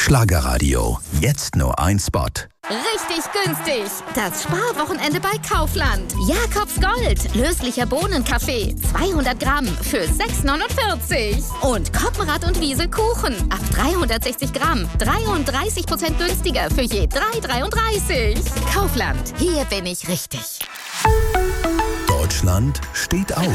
Schlagerradio. Jetzt nur ein Spot. Richtig günstig. Das Sparwochenende bei Kaufland. Jakobs Gold. Löslicher Bohnenkaffee. 200 Gramm für 6,49. Und Koppenrad und Wiesel Kuchen. Ab 360 Gramm. 33% günstiger für je 3,33. Kaufland. Hier bin ich richtig. Deutschland steht auf.